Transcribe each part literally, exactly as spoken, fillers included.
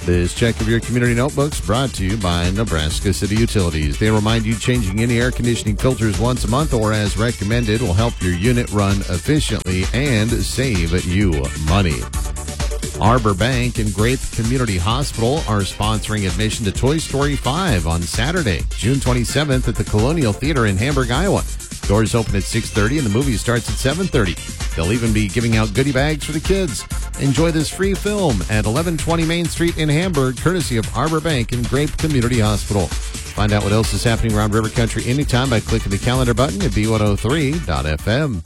This check of your community notebooks brought to you by Nebraska City Utilities. They remind you changing any air conditioning filters once a month or as recommended will help your unit run efficiently and save you money. Arbor Bank and Grape Community Hospital are sponsoring admission to Toy Story five on Saturday, June twenty-seventh at the Colonial Theater in Hamburg, Iowa. Doors open at six thirty and the movie starts at seven thirty. They'll even be giving out goodie bags for the kids. Enjoy this free film at eleven twenty Main Street in Hamburg, courtesy of Arbor Bank and Grape Community Hospital. Find out what else is happening around River Country anytime by clicking the calendar button at B one oh three dot F M.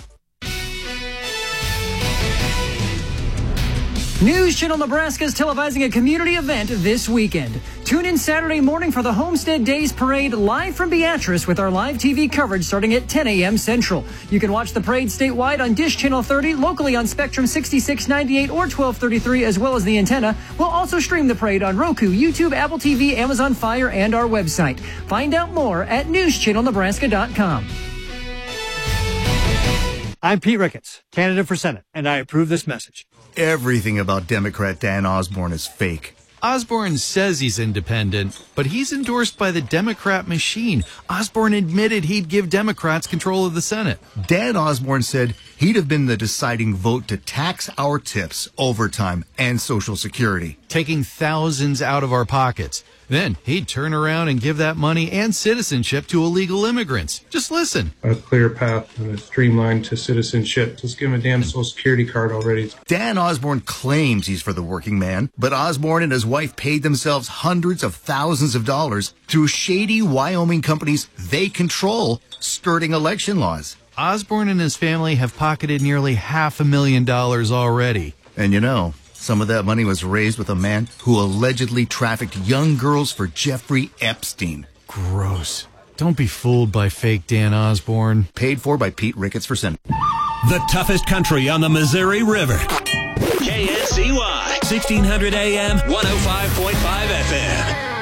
News Channel Nebraska is televising a community event this weekend. Tune in Saturday morning for the Homestead Days Parade live from Beatrice with our live T V coverage starting at ten a.m. Central. You can watch the parade statewide on Dish Channel thirty, locally on Spectrum sixty-six ninety-eight or twelve thirty-three, as well as the antenna. We'll also stream the parade on Roku, YouTube, Apple T V, Amazon Fire, and our website. Find out more at news channel nebraska dot com. I'm Pete Ricketts, candidate for Senate, and I approve this message. Everything about Democrat Dan Osborne is fake. Osborne says he's independent, but he's endorsed by the Democrat machine. Osborne admitted he'd give Democrats control of the Senate. Dan Osborne said he'd have been the deciding vote to tax our tips, overtime, and Social Security. Taking thousands out of our pockets. Then he'd turn around and give that money and citizenship to illegal immigrants. Just listen. A clear path and a streamline to citizenship. Just give him a damn Social Security card already. Dan Osborne claims he's for the working man, but Osborne and his wife paid themselves hundreds of thousands of dollars through shady Wyoming companies they control, skirting election laws. Osborne and his family have pocketed nearly half a million dollars already. And you know, some of that money was raised with a man who allegedly trafficked young girls for Jeffrey Epstein. Gross. Don't be fooled by fake Dan Osborne. Paid for by Pete Ricketts for Senate. The toughest country on the Missouri River. K N C Y, sixteen hundred A M, one oh five point five F M.